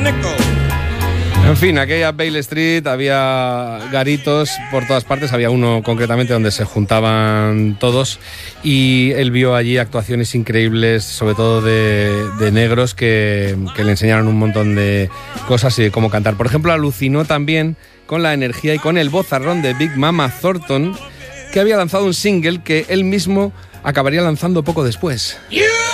En fin, aquella Bale Street había garitos por todas partes, había uno concretamente donde se juntaban todos y él vio allí actuaciones increíbles, sobre todo de negros que le enseñaron un montón de cosas y de cómo cantar. Por ejemplo, alucinó también con la energía y con el vozarrón de Big Mama Thornton, que había lanzado un single que él mismo acabaría lanzando poco después.